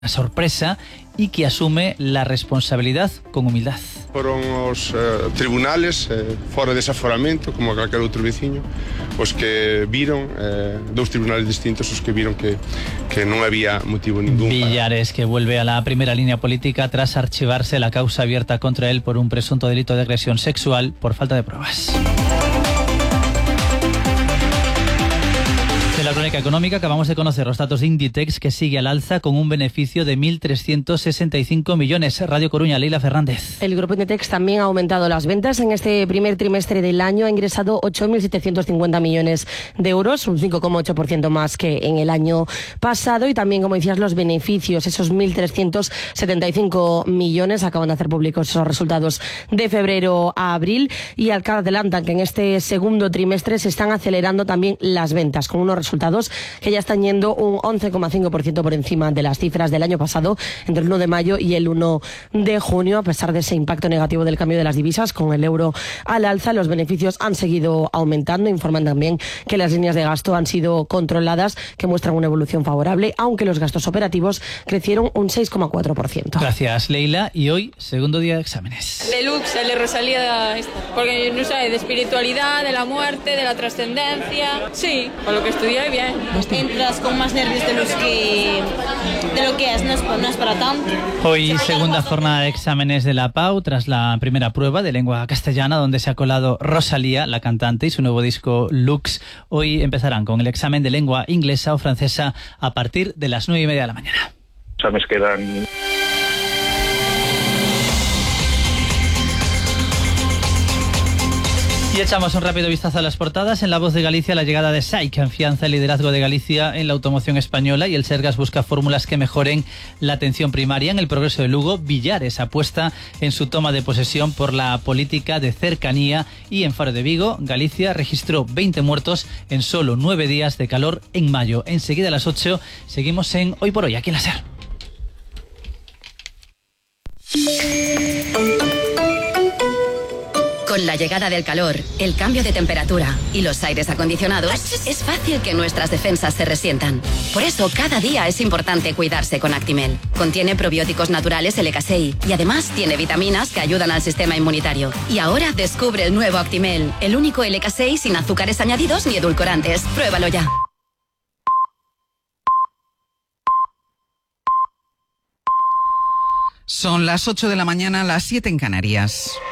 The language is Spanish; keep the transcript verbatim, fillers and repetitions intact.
sorpresa y que asume la responsabilidad con humildad. Foron os eh, tribunales, eh, fora de desaforamento, como calquer outro veciño, os que viron, eh, dous tribunales distintos, os que viron que, que non había motivo ningún. Villares, que vuelve a la primera línea política tras archivarse la causa abierta contra él por un presunto delito de agresión sexual por falta de pruebas. En la crónica económica acabamos de conocer los datos de Inditex, que sigue al alza con un beneficio de mil trescientos sesenta y cinco millones. Radio Coruña, Leila Fernández. El grupo Inditex también ha aumentado las ventas. En este primer trimestre del año ha ingresado ocho mil setecientos cincuenta millones de euros, un cinco coma ocho por ciento más que en el año pasado. Y también, como decías, los beneficios, esos mil trescientos setenta y cinco millones, acaban de hacer públicos esos resultados de febrero a abril. Y adelantan que en este segundo trimestre se están acelerando también las ventas, con unos resultados que ya están yendo un once coma cinco por ciento por encima de las cifras del año pasado, entre el uno de mayo y el uno de junio, a pesar de ese impacto negativo del cambio de las divisas. Con el euro al alza, los beneficios han seguido aumentando. Informan también que las líneas de gasto han sido controladas, que muestran una evolución favorable, aunque los gastos operativos crecieron un seis coma cuatro por ciento. Gracias, Leila. Y hoy, segundo día de exámenes. Deluxe, el de Rosalía, porque no sé, de espiritualidad, de la muerte, de la trascendencia. Sí, por lo que estudié bien. Entras con más nervios de los que de lo que es, no es, no es para tanto. Hoy segunda jornada de exámenes de la P A U tras la primera prueba de lengua castellana, donde se ha colado Rosalía, la cantante, y su nuevo disco Lux. Hoy empezarán con el examen de lengua inglesa o francesa a partir de las nueve y media de la mañana. Exámenes quedan. Y echamos un rápido vistazo a las portadas. En La Voz de Galicia, la llegada de S A I C afianza el liderazgo de Galicia en la automoción española, y el Sergas busca fórmulas que mejoren la atención primaria. En El Progreso de Lugo, Villares apuesta en su toma de posesión por la política de cercanía, y en Faro de Vigo, Galicia registró veinte muertos en solo nueve días de calor en mayo. Enseguida a las ocho seguimos en Hoy por Hoy, aquí en la SER. Con la llegada del calor, el cambio de temperatura y los aires acondicionados, es fácil que nuestras defensas se resientan. Por eso, cada día es importante cuidarse con Actimel. Contiene probióticos naturales L K seis y además tiene vitaminas que ayudan al sistema inmunitario. Y ahora descubre el nuevo Actimel, el único L K seis sin azúcares añadidos ni edulcorantes. Pruébalo ya. Son las ocho de la mañana, las siete en Canarias.